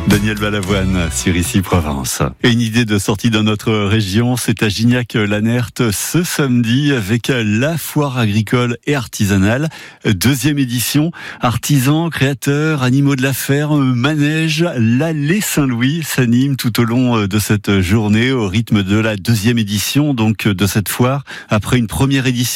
Daniel Balavoine sur Ici Provence. Et une idée de sortie dans notre région, c'est à Gignac-Lanert ce samedi avec la foire agricole et artisanale. 2e édition, artisans, créateurs, animaux de la ferme, manège, l'allée Saint-Louis s'anime tout au long de cette journée au rythme de la 2e édition donc de cette foire. Après une première édition